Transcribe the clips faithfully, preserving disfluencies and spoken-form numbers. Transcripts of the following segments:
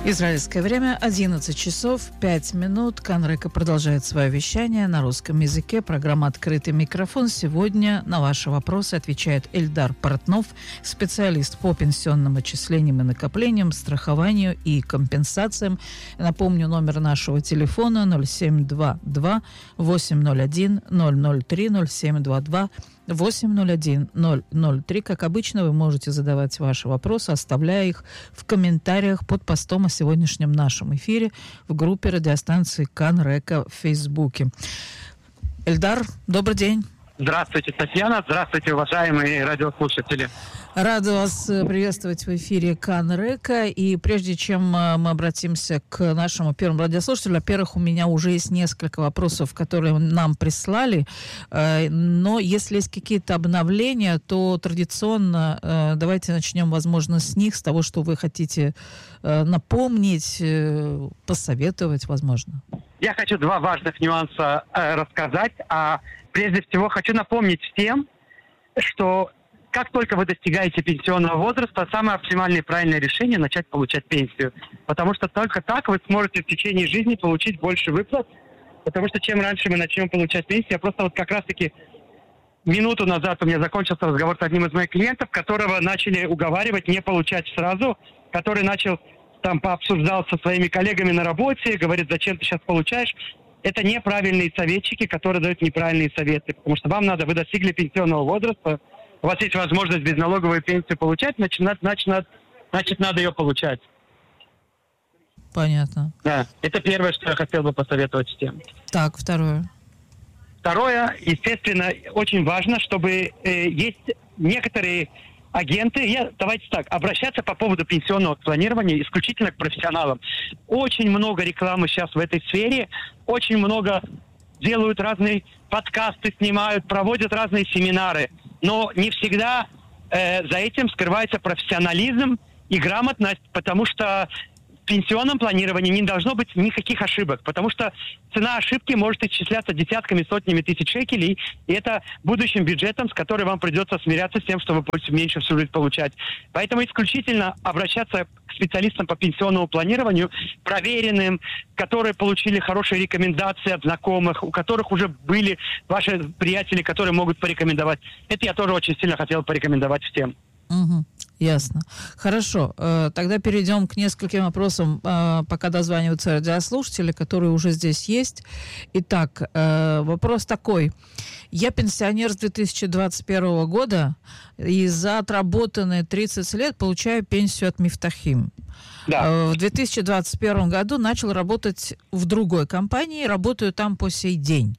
Израильское время одиннадцать часов пять минут. Канрека продолжает свое вещание на русском языке. Программа «Открытый микрофон». Сегодня на ваши вопросы отвечает Эльдар Портнов, специалист по пенсионным отчислениям и накоплениям, страхованию и компенсациям. Напомню, номер нашего телефона ноль семь два два восемь ноль один ноль ноль три ноль семь два два восемь ноль один ноль ноль три. Как обычно, вы можете задавать ваши вопросы, оставляя их в комментариях под постом о сегодняшнем нашем эфире в группе радиостанции Канрека в Фейсбуке. Эльдар, добрый день. Здравствуйте, Татьяна. Здравствуйте, уважаемые радиослушатели. Рада вас приветствовать в эфире Канрека. И прежде чем мы обратимся к нашему первому радиослушателю, во-первых, у меня уже есть несколько вопросов, которые нам прислали. Но если есть какие-то обновления, то традиционно давайте начнем, возможно, с них, с того, что вы хотите напомнить, посоветовать, возможно. Я хочу два важных нюанса рассказать. А прежде всего хочу напомнить всем, что как только вы достигаете пенсионного возраста, самое оптимальное и правильное решение – начать получать пенсию. Потому что только так вы сможете в течение жизни получить больше выплат. Потому что чем раньше мы начнем получать пенсию, я просто вот как раз-таки минуту назад у меня закончился разговор с одним из моих клиентов, которого начали уговаривать не получать сразу, который начал там пообсуждал со своими коллегами на работе, говорит, зачем ты сейчас получаешь. Это неправильные советчики, которые дают неправильные советы. Потому что вам надо, вы достигли пенсионного возраста, у вас есть возможность безналоговую пенсию получать, значит, значит, значит надо ее получать. Понятно. Да, это первое, что я хотел бы посоветовать всем. Так, второе. Второе, естественно, очень важно, чтобы э, есть некоторые агенты, я, давайте так, обращаться по поводу пенсионного планирования исключительно к профессионалам. Очень много рекламы сейчас в этой сфере, очень много делают разные подкасты, снимают, проводят разные семинары, но не всегда э, за этим скрывается профессионализм и грамотность, потому что в пенсионном планировании не должно быть никаких ошибок, потому что цена ошибки может исчисляться десятками, сотнями тысяч шекелей, и это будущим бюджетом, с которым вам придется смиряться с тем, что вы будете меньше всю жизнь получать. Поэтому исключительно обращаться к специалистам по пенсионному планированию, проверенным, которые получили хорошие рекомендации от знакомых, у которых уже были ваши приятели, которые могут порекомендовать. Это я тоже очень сильно хотел порекомендовать всем. Угу, ясно. Хорошо. Тогда перейдем к нескольким вопросам, пока дозваниваются радиослушатели, которые уже здесь есть. Итак, вопрос такой. Я пенсионер с две тысячи двадцать первого года и за отработанные тридцать лет получаю пенсию от Мифтахим. Да. В две тысячи двадцать первом году начал работать в другой компании, работаю там по сей день.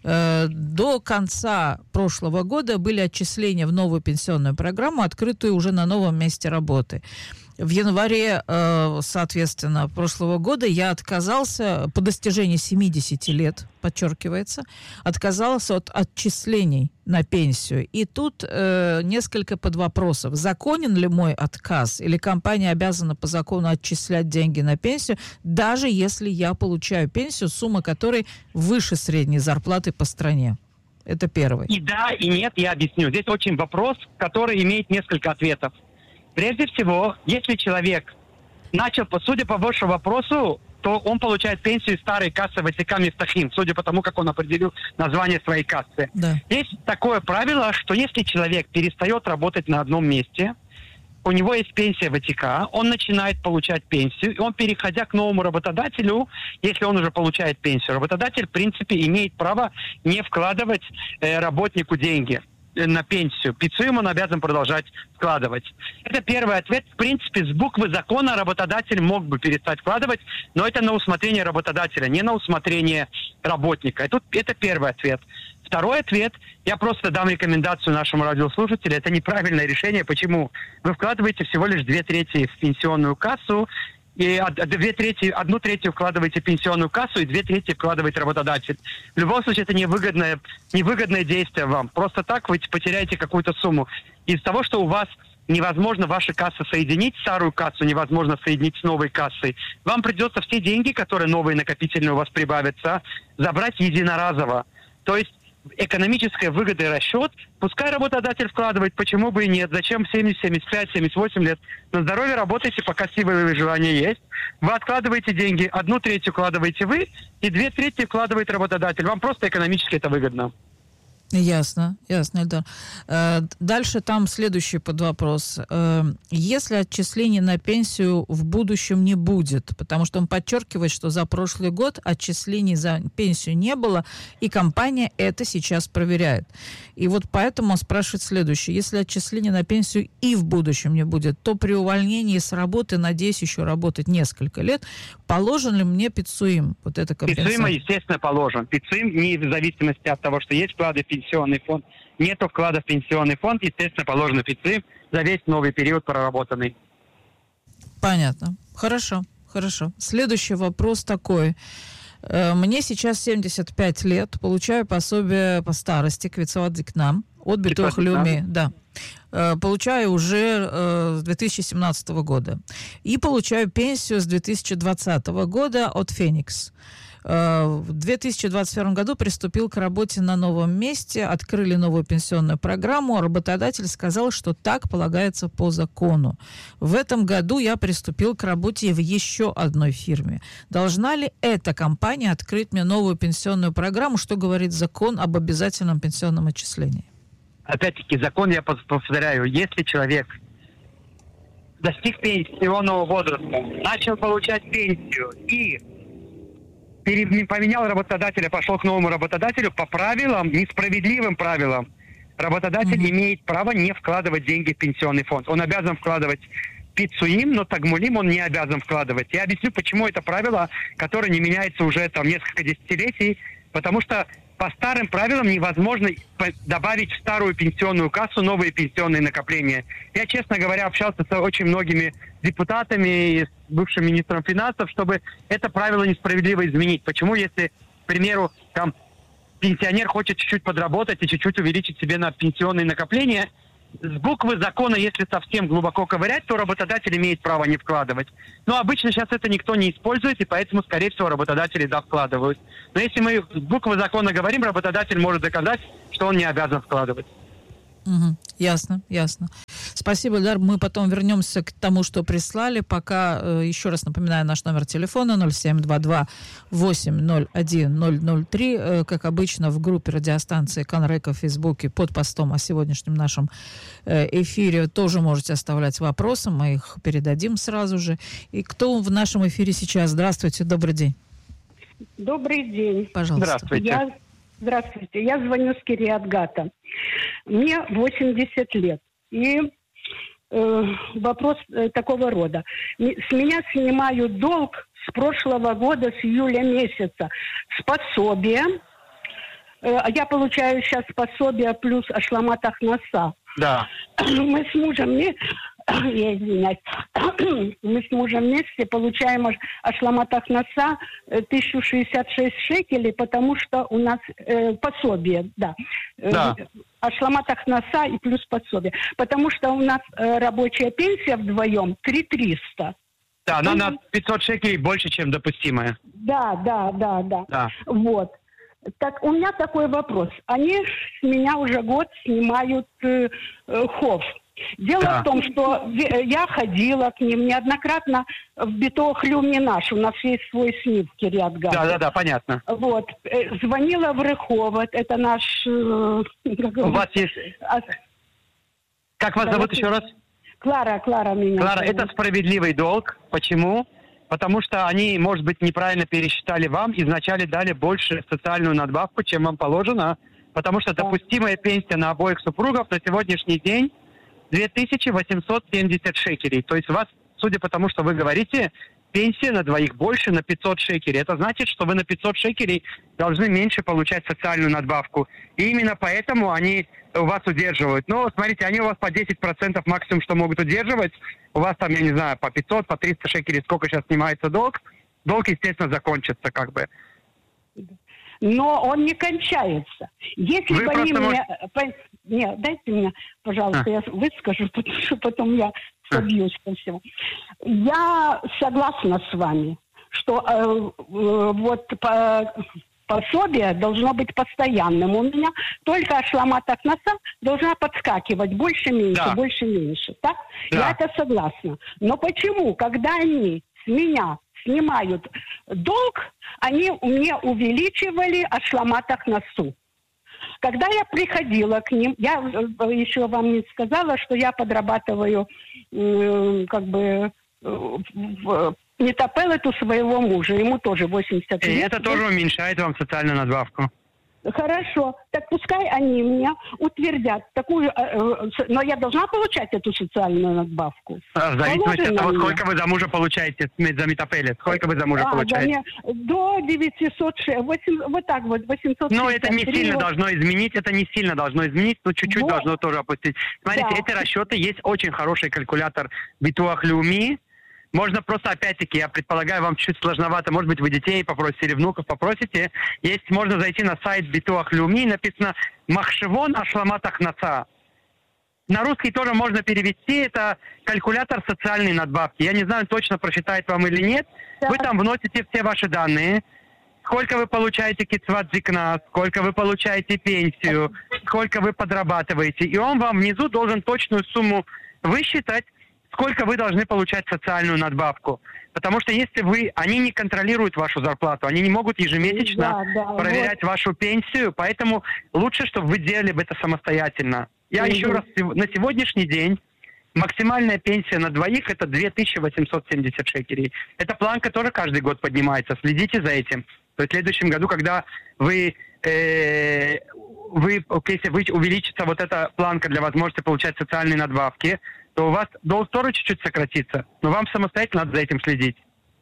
До конца прошлого года были отчисления в новую пенсионную программу, открытую уже на новом месте работы. В январе, соответственно, прошлого года я отказался, по достижении семидесяти лет, подчеркивается, отказался от отчислений на пенсию. И тут э, несколько подвопросов. Законен ли мой отказ? Или компания обязана по закону отчислять деньги на пенсию, даже если я получаю пенсию, сумма которой выше средней зарплаты по стране? Это первый. И да, и нет, я объясню. Здесь очень вопрос, который имеет несколько ответов. Прежде всего, если человек начал, судя по вашему вопросу, то он получает пенсию из старой кассы Ватика Мифтахим, судя по тому, как он определил название своей кассы. Да. Есть такое правило, что если человек перестает работать на одном месте, у него есть пенсия Ватика, он начинает получать пенсию, и он, переходя к новому работодателю, если он уже получает пенсию, работодатель, в принципе, имеет право не вкладывать э, работнику деньги на пенсию. Пиццуем он обязан продолжать вкладывать. Это первый ответ. В принципе, с буквы закона работодатель мог бы перестать вкладывать, но это на усмотрение работодателя, не на усмотрение работника. И тут это первый ответ. Второй ответ. Я просто дам рекомендацию нашему радиослушателю. Это неправильное решение. Почему? Вы вкладываете всего лишь две трети в пенсионную кассу, и две трети, одну третью вкладываете в пенсионную кассу, и две трети вкладывает работодатель. В любом случае, это невыгодное, невыгодное действие вам. Просто так вы потеряете какую-то сумму. Из-за того, что у вас невозможно ваши кассы соединить, старую кассу невозможно соединить с новой кассой, вам придется все деньги, которые новые накопительные у вас прибавятся, забрать единоразово. То есть экономическая выгода и расчет, пускай работодатель вкладывает, почему бы и нет, зачем семьдесят, семьдесят пять, семьдесят восемь лет, на здоровье работайте, пока силы и желание есть, вы откладываете деньги, одну третью вкладываете вы, и две трети вкладывает работодатель. Вам просто экономически это выгодно. Ясно, ясно, Эльдар. Дальше там следующий подвопрос. Если отчислений на пенсию в будущем не будет, потому что он подчеркивает, что за прошлый год отчислений за пенсию не было, и компания это сейчас проверяет. И вот поэтому он спрашивает следующее. Если отчислений на пенсию и в будущем не будет, то при увольнении с работы, надеюсь, еще работать несколько лет, положен ли мне пиццуим? Вот это компенсация. Пиццуим, естественно, положен. Пиццуим не в зависимости от того, что есть вклады в пенсионный фонд. Нету вклада в пенсионный фонд, естественно, положено пиццуим за весь новый период проработанный. Понятно. Хорошо, хорошо. Следующий вопрос такой. Мне сейчас семьдесят пять лет, получаю пособие по старости, к нам от Битох Люми, да. Получаю уже с две тысячи семнадцатого года. И получаю пенсию с две тысячи двадцатого года от Феникс. В две тысячи двадцать первом году приступил к работе на новом месте, открыли новую пенсионную программу, а работодатель сказал, что так полагается по закону. В этом году я приступил к работе в еще одной фирме. Должна ли эта компания открыть мне новую пенсионную программу? Что говорит закон об обязательном пенсионном отчислении? Опять-таки, закон, я повторяю, если человек достиг пенсионного возраста, начал получать пенсию и поменял работодателя, пошел к новому работодателю, по правилам, несправедливым правилам, работодатель mm-hmm. имеет право не вкладывать деньги в пенсионный фонд. Он обязан вкладывать пиццуим, но тагмулим он не обязан вкладывать. Я объясню, почему это правило, которое не меняется уже там несколько десятилетий, потому что по старым правилам невозможно добавить в старую пенсионную кассу новые пенсионные накопления. Я, честно говоря, общался с очень многими депутатами и с бывшим министром финансов, чтобы это правило несправедливо изменить. Почему, если, к примеру, там пенсионер хочет чуть-чуть подработать и чуть-чуть увеличить себе на пенсионные накопления, с буквы закона, если совсем глубоко ковырять, то работодатель имеет право не вкладывать. Но обычно сейчас это никто не использует, и поэтому, скорее всего, работодатели, да, вкладывают. Но если мы с буквы закона говорим, работодатель может доказать, что он не обязан вкладывать. Угу. Ясно, ясно. Спасибо, Эльдар. Мы потом вернемся к тому, что прислали. Пока э, еще раз напоминаю наш номер телефона ноль семь два два восемь ноль один ноль ноль три. Э, как обычно, в группе радиостанции Конрека в Фейсбуке под постом о сегодняшнем нашем э, эфире тоже можете оставлять вопросы. Мы их передадим сразу же. И кто в нашем эфире сейчас? Здравствуйте, добрый день. Добрый день. Пожалуйста. Здравствуйте. Я... Здравствуйте. Я звоню с Кириат-Гата. Мне восемьдесят лет. И э, вопрос э, такого рода. С меня снимают долг с прошлого года, с июля месяца. С пособия. Э, я получаю сейчас пособие плюс ашламат ахнаса. Да. Мы с мужем не... Я извиняюсь. Мы с мужем вместе получаем ашламат ахнаса тысяча шестьдесят шесть шекелей, потому что у нас э, пособие, да. Да. Ашламат ахнаса и плюс пособие. Потому что у нас э, рабочая пенсия вдвоем три тысячи триста. Да, она на пятьсот шекелей больше, чем допустимая. Да, да, да, да. Да. Вот. Так, у меня такой вопрос. Они с меня уже год снимают э, э, хов. Дело да. в том, что я ходила к ним неоднократно в Битох Люми наш. У нас есть свой СНИП в Кириат-Гате. Да, да, да, понятно. Вот. Звонила в Рыховод. Это наш... У вас есть... А... Как вас да, зовут еще раз? Клара, Клара меня. Клара, зовут. это справедливый долг. Почему? Потому что они, может быть, неправильно пересчитали вам и вначале дали больше социальную надбавку, чем вам положено. Потому что да. допустимая пенсия на обоих супругов на сегодняшний день две тысячи восемьсот семьдесят шекелей. То есть у вас, судя по тому, что вы говорите, пенсия на двоих больше на пятьсот шекелей. Это значит, что вы на пятьсот шекелей должны меньше получать социальную надбавку. И именно поэтому они у вас удерживают. Но, смотрите, они у вас по десять процентов максимум, что могут удерживать. У вас там, я не знаю, по пятьсот, по триста шекелей, сколько сейчас снимается долг. Долг, естественно, закончится как бы. Но он не кончается. Если вы бы они можете... мне... Нет, дайте мне, пожалуйста, а. я выскажу, потому что потом я собьюсь ко всему. Я согласна с вами, что э, э, вот по, пособие должно быть постоянным. У меня только ашламат ахнаса должна подскакивать больше-меньше, да. больше-меньше. Так? Да. Я это согласна. Но почему, когда они с меня снимают долг, они мне увеличивали ашламатах носу. Когда я приходила к ним, я еще вам не сказала, что я подрабатываю э, как бы в метапеллету своего мужа. Ему тоже восемьдесят лет. И это тоже уменьшает вам социальную надбавку. Хорошо. Так пускай они мне утвердят такую... Э, но я должна получать эту социальную надбавку. В зависимости от того, сколько вы за мужа получаете за метапеллет. Сколько вы за мужа а, получаете? Да, до девятисот шесть, восемь, вот так вот, восемьсот. Ну, это не сильно вот. должно изменить, это не сильно должно изменить, но чуть-чуть вот. должно тоже опустить. Смотрите, да. эти расчеты, есть очень хороший калькулятор Битуах Леуми. Можно просто, опять-таки, я предполагаю, вам чуть сложновато, может быть, вы детей попросите или внуков попросите. Есть, можно зайти на сайт Битуах Леуми, написано «Махшевон ашламатах наца». На русский тоже можно перевести, это калькулятор социальной надбавки. Я не знаю, точно прочитает вам или нет. Да. Вы там вносите все ваши данные, сколько вы получаете кицват зикна, сколько вы получаете пенсию, сколько вы подрабатываете. И он вам внизу должен точную сумму высчитать, сколько вы должны получать социальную надбавку. Потому что если вы... Они не контролируют вашу зарплату, они не могут ежемесячно да, да, проверять вот. вашу пенсию, поэтому лучше, чтобы вы делали бы это самостоятельно. Я mm-hmm. еще раз... На сегодняшний день максимальная пенсия на двоих это две тысячи восемьсот семьдесят шекелей. Это план, который каждый год поднимается. Следите за этим. То есть в следующем году, когда вы... Э, вы если вы увеличится вот эта планка для возможности получать социальные надбавки, то у вас долг тоже чуть-чуть сократится. Но вам самостоятельно надо за этим следить.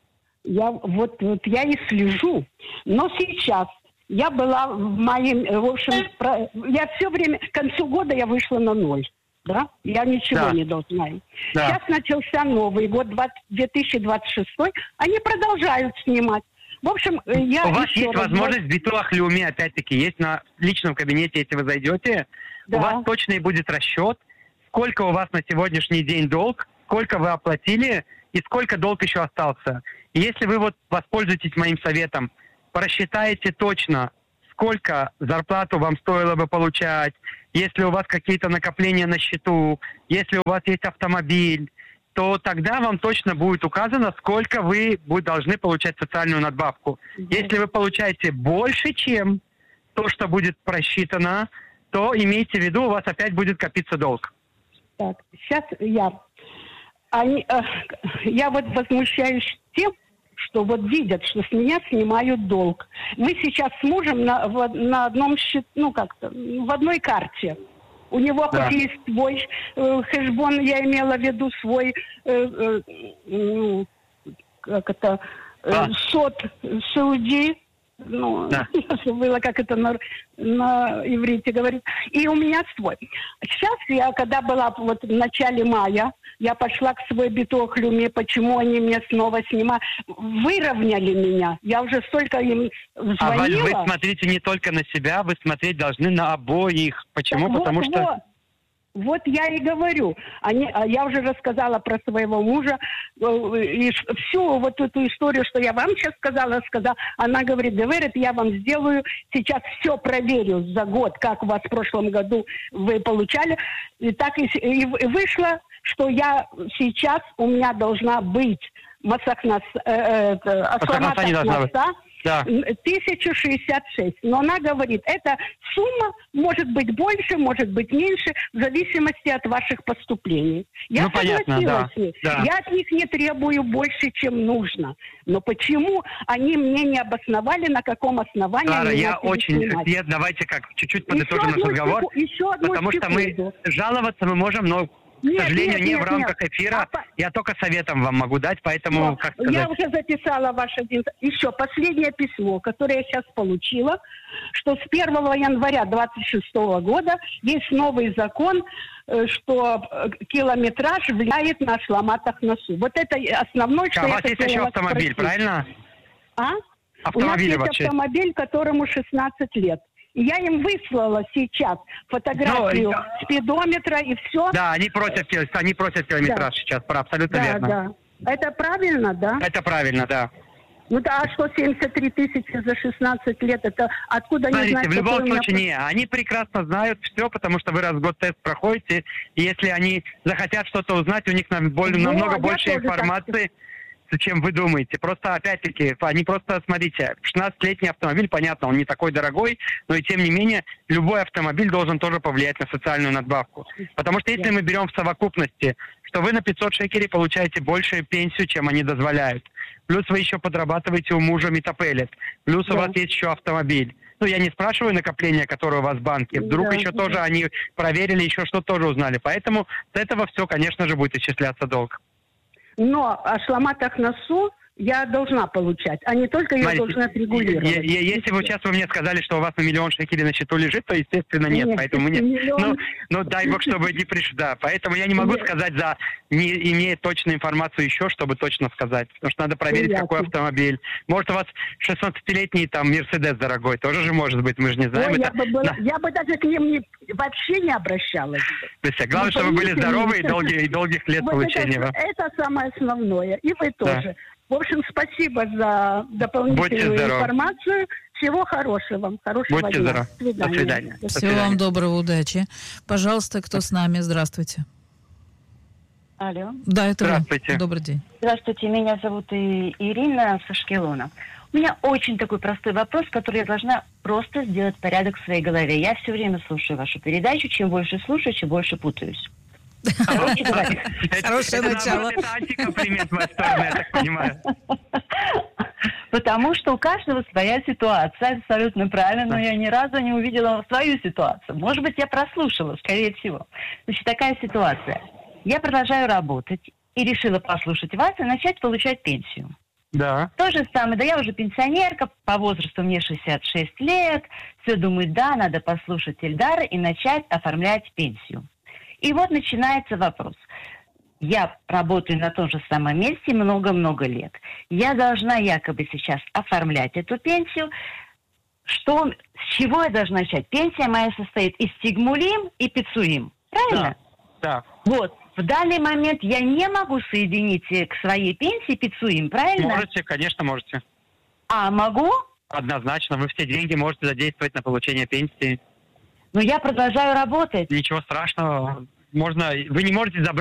Я вот, вот я и слежу. Но сейчас я была в моем... В общем, про, я все время... К концу года я вышла на ноль. Да? Я ничего да. не должна. Да. Сейчас начался Новый год, две тысячи двадцать шестой. Они продолжают снимать. В общем, я... У вас есть раз... возможность в Битуах Леуми, опять-таки, есть на личном кабинете, если вы зайдете. Да. У вас точный будет расчет, сколько у вас на сегодняшний день долг, сколько вы оплатили и сколько долг еще остался. И если вы вот воспользуетесь моим советом, просчитаете точно, сколько зарплату вам стоило бы получать, если у вас какие-то накопления на счету, если у вас есть автомобиль, то тогда вам точно будет указано, сколько вы должны получать социальную надбавку. Mm-hmm. Если вы получаете больше, чем то, что будет просчитано, то имейте в виду, у вас опять будет копиться долг. Так, сейчас я... Они, э, я вот возмущаюсь тем, что вот видят, что с меня снимают долг. Мы сейчас с мужем на, в, на одном счету, ну как-то, в одной карте. У него да. хоть есть свой э, хэшбон, я имела в виду свой, э, э, как это, э, а. сот Сауди. Ну, да. я забыла, как это на, на иврите говорит. И у меня свой. Сейчас я, когда была вот в начале мая, я пошла к своей Битуах Леуми, почему они мне снова снимают. Выровняли меня. Я уже столько им звонила. А вы, вы смотрите не только на себя, вы смотреть должны на обоих. Почему? Так Потому вот, что... Вот. Вот я и говорю. Они, я уже рассказала про своего мужа. И всю вот эту историю, что я вам сейчас сказала, сказала. Она говорит, Деверет, я вам сделаю. Сейчас все проверю за год, как у вас в прошлом году вы получали. И так и, и вышло, что я сейчас, у меня должна быть Масахнас, э, э, Асламатахнаса, да. тысяча шестьдесят шесть. Но она говорит, эта сумма может быть больше, может быть меньше, в зависимости от ваших поступлений. Я ну, понятно, да, да. Я от них не требую больше, чем нужно. Но почему они мне не обосновали, на каком основании Клара, они я очень... Я, давайте как, чуть-чуть подытожим наш разговор. Еще одну потому секунду. Что мы жаловаться мы можем, но... К нет, сожалению, нет, не нет, в рамках нет. эфира. А, я только советом вам могу дать, поэтому, как сказать... Я уже записала ваш один... Еще последнее письмо, которое я сейчас получила, что с первого января двадцать шестого года есть новый закон, что километраж влияет на ашламатах носу. Вот это основное, что а я у вас есть еще автомобиль, спросить. Правильно? А? Автомобиль у нас есть автомобиль, которому шестнадцать лет. И я им выслала сейчас фотографию Но, спидометра и все. Да, они просят, они просят километраж да. сейчас, абсолютно да, верно. Да. Это правильно, да? Это правильно, да. Ну да, а что семьдесят три тысячи за шестнадцать лет, это откуда Смотрите, они знают? в любом случае меня... не, они прекрасно знают все, потому что вы раз в год тест проходите, и если они захотят что-то узнать, у них намного Во, больше информации. чем вы думаете. Просто, опять-таки, они просто, смотрите, шестнадцатилетний автомобиль, понятно, он не такой дорогой, но и тем не менее, любой автомобиль должен тоже повлиять на социальную надбавку. Потому что если мы берем в совокупности, что вы на пятьсот шекелей получаете большую пенсию, чем они дозволяют, плюс вы еще подрабатываете у мужа метапеллет, плюс да. у вас есть еще автомобиль. Ну, я не спрашиваю накопления, которые у вас в банке. Вдруг да, еще да. тоже они проверили, еще что-то тоже узнали. Поэтому с этого все, конечно же, будет исчисляться долг. Но ашламат ахнасу я должна получать, а не только ее Смотрите, должна отрегулировать. Я, я, если вы сейчас вы мне сказали, что у вас на миллион шекелей на счету лежит, то, естественно, нет. нет поэтому нет. Миллион... Ну, ну, дай бог, чтобы не пришли. Да, поэтому я не могу нет. сказать, за, не имея точную информацию еще, чтобы точно сказать. Потому что надо проверить, Приятно. какой автомобиль. Может, у вас шестнадцатилетний там Мерседес дорогой, тоже же может быть, мы же не знаем. Ой, это... я, бы была, да. я бы даже к ним не, вообще не обращалась. То есть, главное, ну, чтобы вы были здоровы и, долгие, и долгих лет вот получения. Это, это самое основное. И вы тоже. Да. В общем, спасибо за дополнительную информацию. Всего хорошего вам. Хорошего Будьте дня. здоровы. До свидания. До свидания. Всего До свидания. вам доброго, удачи. Пожалуйста, кто с нами? Здравствуйте. Алло. Да, это Здравствуйте. вы. Добрый день. Здравствуйте, меня зовут Ирина с Ашкелона. У меня очень такой простой вопрос, который я должна просто сделать порядок в своей голове. Я все время слушаю вашу передачу. Чем больше слушаю, чем больше путаюсь. Хорошее начало. Это антикомплимент в мою сторону, я так понимаю. Потому что у каждого своя ситуация, абсолютно правильно, но я ни разу не увидела свою ситуацию. Может быть, я прослушала, скорее всего. Значит, такая ситуация. Я продолжаю работать и решила послушать вас и начать получать пенсию. Да. То же самое, да, я уже пенсионерка, по возрасту мне шестьдесят шесть лет, все думаю, да, надо послушать Эльдара и начать оформлять пенсию. И вот начинается вопрос. Я работаю на том же самом месте много-много лет. Я должна якобы сейчас оформлять эту пенсию. Что, с чего я должна начать? Пенсия моя состоит из тигмулим и пицуим. Правильно? Да. да. Вот. В данный момент я не могу соединить к своей пенсии пицуим, правильно? Можете, конечно, можете. А могу? Однозначно. Вы все деньги можете задействовать на получение пенсии. Но я продолжаю работать. Ничего страшного. Можно, вы не можете забрать